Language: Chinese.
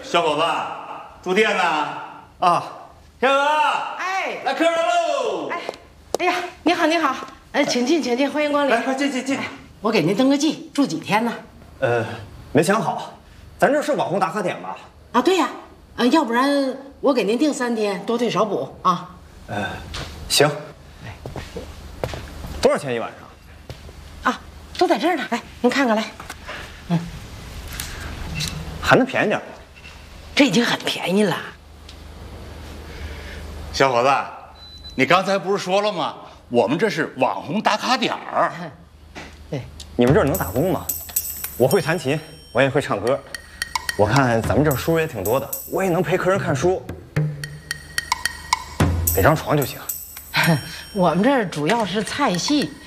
小伙子，住店呢？啊，天鹅， 哎， 来客人喽！ 哎呀，你好，你好，请进，请进，欢迎光临。 来，快进。 我给您登个记，住几天呢？ 没想好，咱这是网红打卡点吧？ 啊，对呀，要不然我给您定3天，多退少补啊。 行。多少钱一晚上？ 啊，都在这儿呢，来，您看看来。 还能便宜点吗？ 这已经很便宜了。 小伙子，你刚才不是说了吗？我们这是网红打卡点儿。 对， 你们这儿能打工吗？我会弹琴，我也会唱歌。我看咱们这儿书也挺多的，我也能陪客人看书。给张床就行。 我们这儿主要是菜系，